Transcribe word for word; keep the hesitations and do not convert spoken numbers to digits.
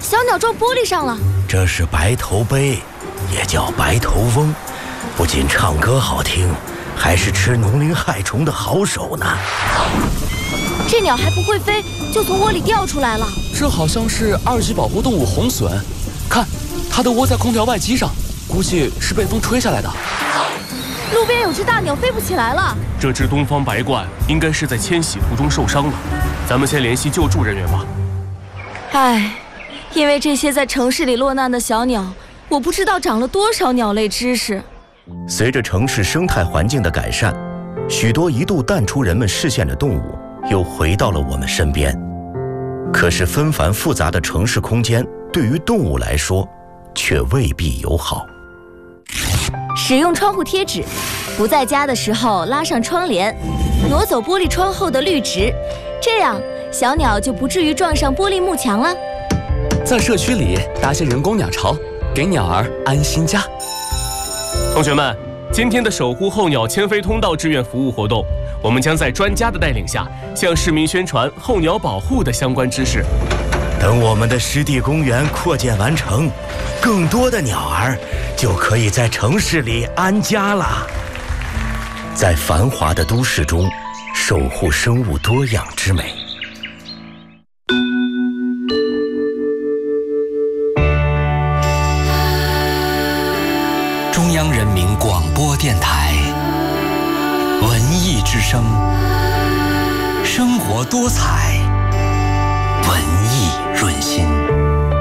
小鸟撞玻璃上了。 这是白头鹎，也叫白头翁，不仅唱歌好听，还是吃农灵害虫的好手呢。 这鸟还不会飞，就从窝里掉出来了。 这好像是二级保护动物红隼，看，它的窝在空调外机上，估计是被风吹下来的。 路边有只大鸟飞不起来了。 这只东方白鹳应该是在迁徙途中受伤了，咱们先联系救助人员吧。 唉，因为这些在城市里落难的小鸟，我不知道长了多少鸟类知识。 随着城市生态环境的改善，许多一度淡出人们视线的动物又回到了我们身边。可是纷繁复杂的城市空间对于动物来说却未必友好。 使用窗户贴纸，不在家的时候拉上窗帘，挪走玻璃窗后的绿植，这样小鸟就不至于撞上玻璃幕墙了。 在社区里搭些人工鸟巢，给鸟儿安心家。 同学们，今天的守护候鸟迁飞通道志愿服务活动，我们将在专家的带领下，向市民宣传候鸟保护的相关知识。 等我们的湿地公园扩建完成，更多的鸟儿就可以在城市里安家了。在繁华的都市中，守护生物多样之美。 中央人民广播电台文艺之声，生活多彩。